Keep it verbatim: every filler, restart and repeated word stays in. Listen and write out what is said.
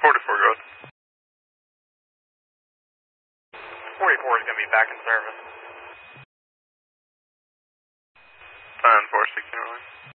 forty-four, go ahead. forty-four is going to be back in service. ten four sixteen.